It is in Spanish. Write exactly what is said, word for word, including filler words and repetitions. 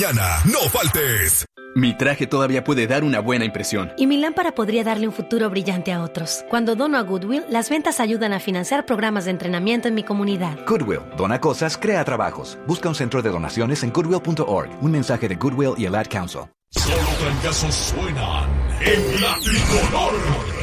mañana, no faltes. Mi traje todavía puede dar una buena impresión. Y mi lámpara podría darle un futuro brillante a otros. Cuando dono a Goodwill, las ventas ayudan a financiar programas de entrenamiento en mi comunidad. Goodwill, dona cosas, crea trabajos. Busca un centro de donaciones en goodwill punto org. Un mensaje de Goodwill y el Ad Council. Solo trancazos suenan en la tricolor.